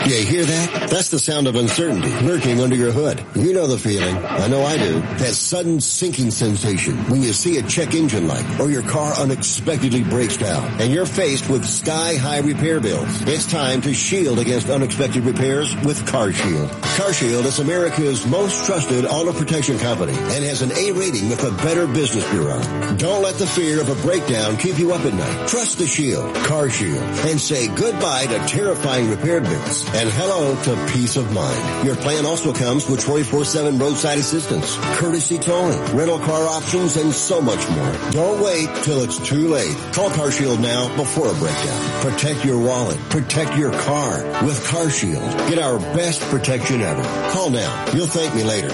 You hear that? That's the sound of uncertainty lurking under your hood. You know the feeling. I know I do. That sudden sinking sensation when you see a check engine light or your car unexpectedly breaks down and you're faced with sky-high repair bills. It's time to shield against unexpected repairs with CarShield. CarShield is America's most trusted auto protection company and has an A rating with the Better Business Bureau. Don't let the fear of a breakdown keep you up at night. Trust the Shield, CarShield, and say goodbye to terrifying repair bills and hello to peace of mind. Your plan also comes with 24/7 roadside assistance, courtesy towing, rental car options, and so much more. Don't wait till it's too late. Call CarShield now before a breakdown. Protect your wallet. Protect your car with CarShield. Get our best protection ever. Call now. You'll thank me later.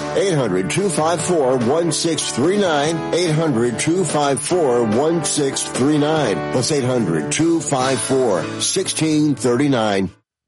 800-254-1639. 800-254-1639. That's 800-254-1639.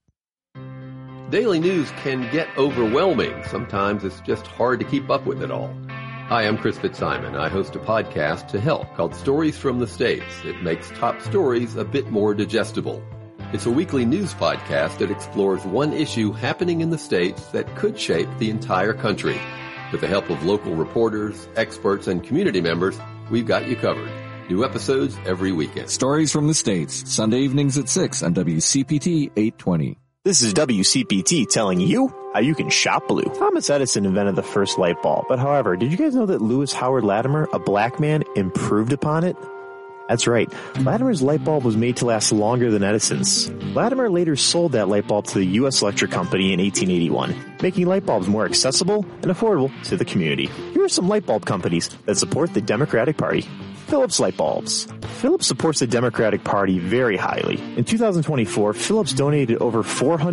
Daily news can get overwhelming. Sometimes it's just hard to keep up with it all. Hi, I'm Chris Fitzsimon. I host a podcast to help called Stories from the States. It makes top stories a bit more digestible. It's a weekly news podcast that explores one issue happening in the States that could shape the entire country. With the help of local reporters, experts, and community members, we've got you covered. New episodes every weekend. Stories from the States, Sunday evenings at 6 on WCPT 820. This is WCPT telling you how you can shop blue. Thomas Edison invented the first light bulb, but however, did you guys know that Lewis Howard Latimer, a black man, improved upon it? That's right. Latimer's light bulb was made to last longer than Edison's. Latimer later sold that light bulb to the U.S. Electric Company in 1881, making light bulbs more accessible and affordable to the community. Here are some light bulb companies that support the Democratic Party. Philips Light Bulbs. Philips supports the Democratic Party very highly. In 2024, Philips donated over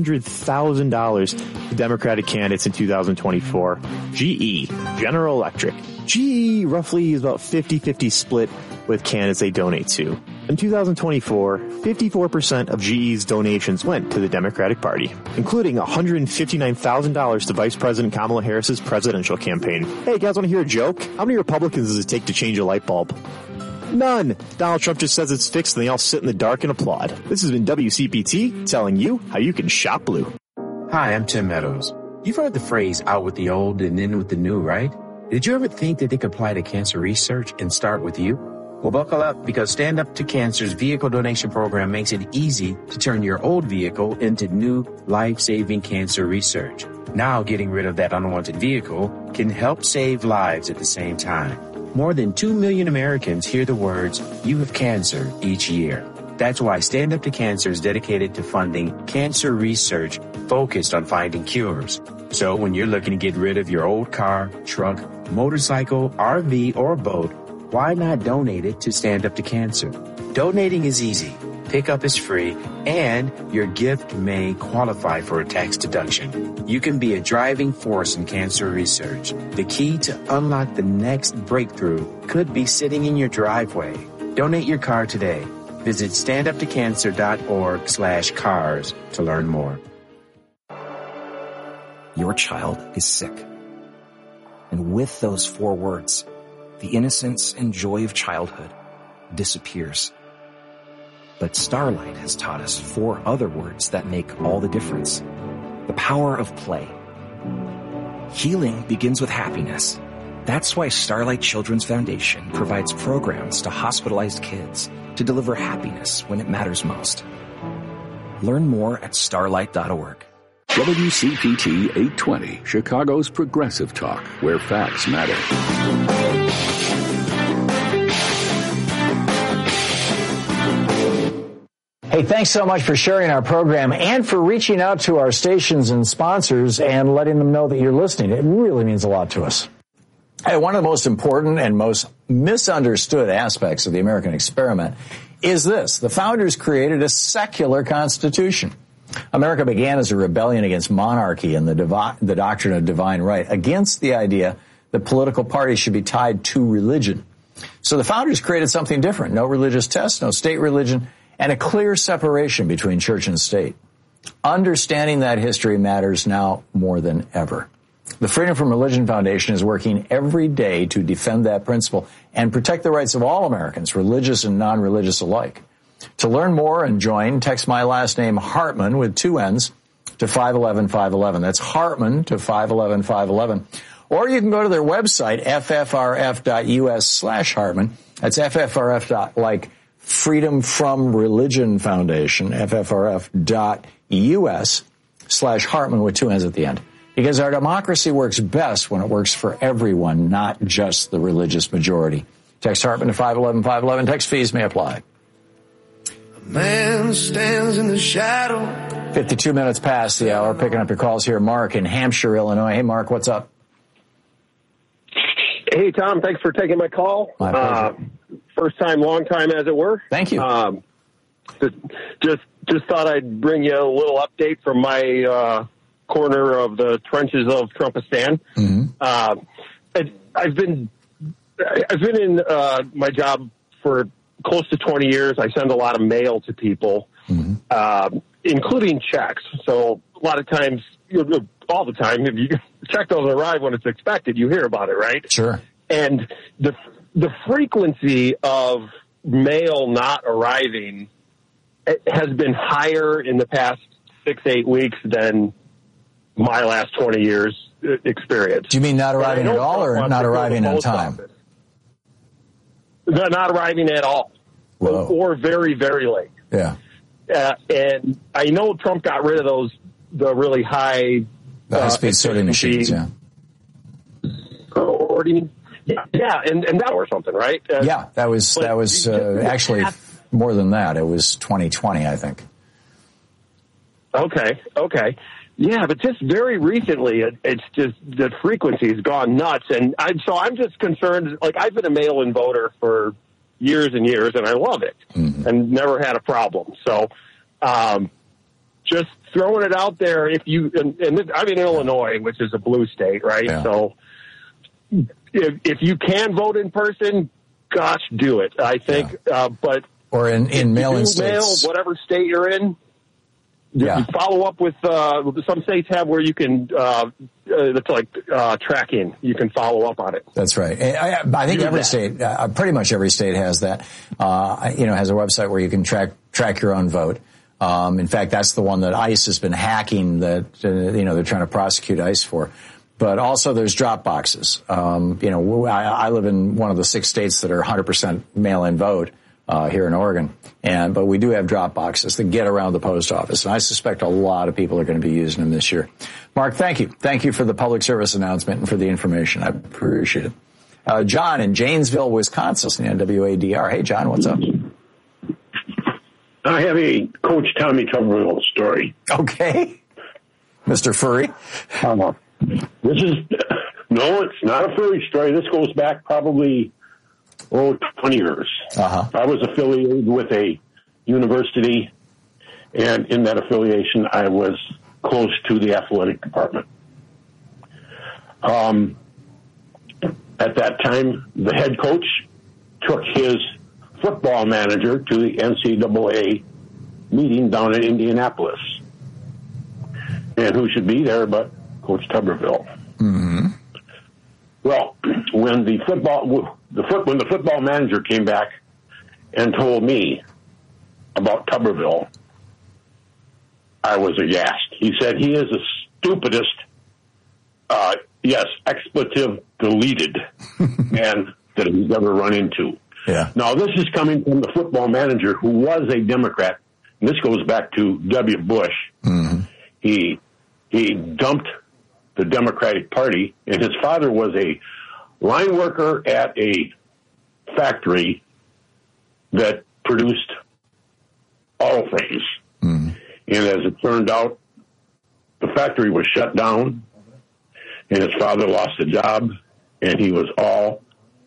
$400,000 to Democratic candidates in 2024. GE, General Electric. GE roughly is about 50-50 split with candidates they donate to. In 2024, 54% of GE's donations went to the Democratic Party, including $159,000 to Vice President Kamala Harris's presidential campaign. Hey, guys, want to hear a joke? How many Republicans does it take to change a light bulb? None. Donald Trump just says it's fixed and they all sit in the dark and applaud. This has been WCPT telling you how you can shop blue. Hi, I'm Tim Meadows. You've heard the phrase out with the old and in with the new, right? Did you ever think that they could apply to cancer research and start with you? Well, buckle up, because Stand Up to Cancer's vehicle donation program makes it easy to turn your old vehicle into new life-saving cancer research. Now, getting rid of that unwanted vehicle can help save lives at the same time. More than 2 million Americans hear the words, "You have cancer," each year. That's why Stand Up to Cancer is dedicated to funding cancer research focused on finding cures. So when you're looking to get rid of your old car, truck, motorcycle, RV, or boat, why not donate it to Stand Up to Cancer? Donating is easy, pickup is free, and your gift may qualify for a tax deduction. You can be a driving force in cancer research. The key to unlock the next breakthrough could be sitting in your driveway. Donate your car today. Visit standuptocancer.org/cars to learn more. Your child is sick. And with those 4 words, the innocence and joy of childhood disappears. But Starlight has taught us 4 other words that make all the difference. The power of play. Healing begins with happiness. That's why Starlight Children's Foundation provides programs to hospitalized kids to deliver happiness when it matters most. Learn more at starlight.org. WCPT 820, Chicago's progressive talk, where facts matter. Hey, thanks so much for sharing our program and for reaching out to our stations and sponsors and letting them know that you're listening. It really means a lot to us. Hey, one of the most important and most misunderstood aspects of the American experiment is this. The founders created a secular constitution. America began as a rebellion against monarchy and the doctrine of divine right, against the idea that political parties should be tied to religion. So the founders created something different. No religious test, no state religion, and a clear separation between church and state. Understanding that history matters now more than ever. The Freedom from Religion Foundation is working every day to defend that principle and protect the rights of all Americans, religious and non-religious alike. To learn more and join, text my last name, Hartman, with 2 N's, to 511-511. That's Hartman to 511-511. Or you can go to their website, ffrf.us/Hartman. That's ffrf. Like Freedom From Religion Foundation, ffrf.us/Hartman with 2 N's at the end. Because our democracy works best when it works for everyone, not just the religious majority. Text Hartman to 511-511. Text fees may apply. A man stands in the shadow. 52 minutes past the hour. Picking up your calls here. Mark in Hampshire, Illinois. Hey, Mark, what's up? Hey, Tom. Thanks for taking my call. My pleasure. First time, long time, as it were. Thank you. Just thought I'd bring you a little update from my corner of the trenches of Trumpistan. Mm-hmm. I've been in my job for close to 20 years. I send a lot of mail to people, including checks. So a lot of times, all the time, if the check doesn't arrive when it's expected, you hear about it, right? Sure. And the frequency of mail not arriving has been higher in the past 6-8 weeks than my last 20 years experience. Do you mean not arriving at all or not arriving on time? Not arriving at all. Whoa. Or very, very late. Yeah. And I know Trump got rid of the really high... high-speed sorting machines, yeah. Sorting. Yeah, and that or something, right? Yeah, that was actually more than that. It was 2020, I think. Okay. Yeah, but just very recently, it's just the frequency's gone nuts, and I'm just concerned. Like, I've been a mail-in voter for years and years, and I love it, and never had a problem. So, just throwing it out there. If you, and I'm in Illinois, which is a blue state, right? Yeah. So, if you can vote in person, gosh, do it. I think, but or in mail-in states, whatever state you're in. Yeah. You follow up with some states have where you can it's like tracking. You can follow up on it. That's right. I think every state, pretty much every state has that. Has a website where you can track your own vote. In fact, that's the one that ICE has been hacking. That they're trying to prosecute ICE for. But also there's drop boxes. I live in one of the 6 states that are 100% mail-in vote. Here in Oregon. But we do have drop boxes that get around the post office. And I suspect a lot of people are going to be using them this year. Mark, thank you. Thank you for the public service announcement and for the information. I appreciate it. John in Janesville, Wisconsin, on WADR. Hey, John, what's up? I have a Coach Tommy Tuberville story. Okay. Mr. Furry. No, it's not a furry story. This goes back probably 20 years. I was affiliated with a university, and in that affiliation, I was close to the athletic department. At that time, the head coach took his football manager to the NCAA meeting down in Indianapolis. And who should be there but Coach Tuberville? Mm-hmm. Well, when the football manager came back and told me about Tuberville, I was aghast. He said he is the stupidest, expletive deleted man that he's ever run into. Yeah. Now, this is coming from the football manager who was a Democrat, and this goes back to W. Bush. Mm-hmm. He dumped the Democratic Party, and his father was a line worker at a factory that produced auto frames. Mm. And as it turned out, the factory was shut down, and his father lost a job, and he was all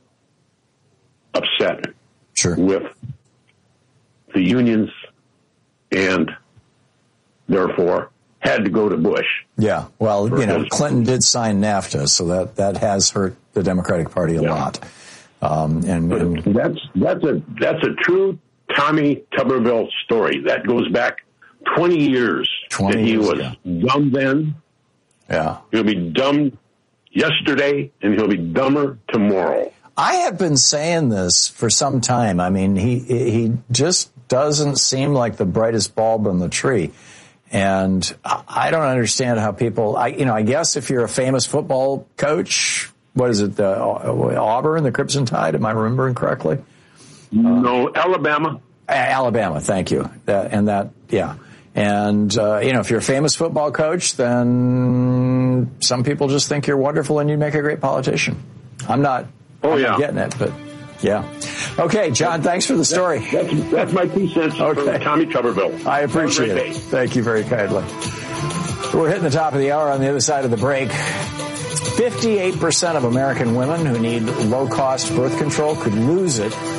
upset with the unions, and therefore had to go to Bush. Yeah, well, Clinton did sign NAFTA, so that has hurt the Democratic Party a lot. And that's a true Tommy Tuberville story. That goes back 20 years. He was dumb then. Yeah, he'll be dumb yesterday, and he'll be dumber tomorrow. I have been saying this for some time. I mean, he just doesn't seem like the brightest bulb in the tree. And I don't understand how people, I guess if you're a famous football coach, what is it, Auburn, the Crimson Tide, am I remembering correctly? No, Alabama. Alabama, thank you. Yeah. And, if you're a famous football coach, then some people just think you're wonderful and you make a great politician. I'm not getting it, but yeah. Okay, John, thanks for the story. That's my 2 cents for Tommy Tuberville. I appreciate it. Thank you very kindly. We're hitting the top of the hour on the other side of the break. 58% of American women who need low-cost birth control could lose it